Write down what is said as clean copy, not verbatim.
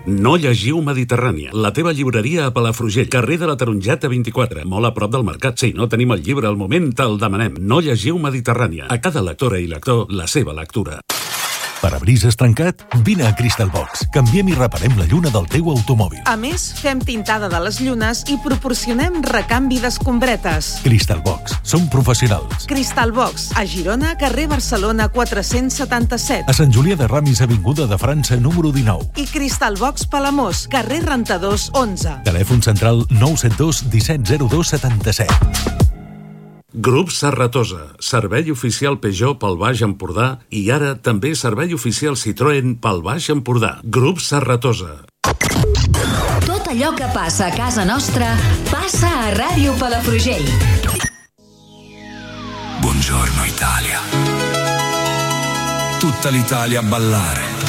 No llegiu Mediterrània, la teva llibreria a Palafrugell, carrer de la Tarongeta 24, molt a prop del mercat. Si no tenim el llibre al moment, te'l demanem. No llegiu Mediterrània. A cada lectora i lector, la seva lectura. Parabrises trencat? Vine a Crystal Box. Canviem i reparem la lluna del teu automòbil. A més, fem tintada de les llunes i proporcionem recanvi d'escombretes. Crystal Box. Som professionals. Crystal Box, a Girona, carrer Barcelona 477. A Sant Julià de Ramis, avinguda de França, número 19. I Crystal Box Palamós, carrer Rentadors 11. Telèfon central 972 1702 77. Grup Serratosa, servei oficial Peugeot pel Baix Empordà i ara també servei oficial Citroën pel Baix Empordà. Grup Serratosa. Tot allò que passa a casa nostra passa a Ràdio Palafrugell. Buongiorno Italia. Tutta l'Italia a ballare.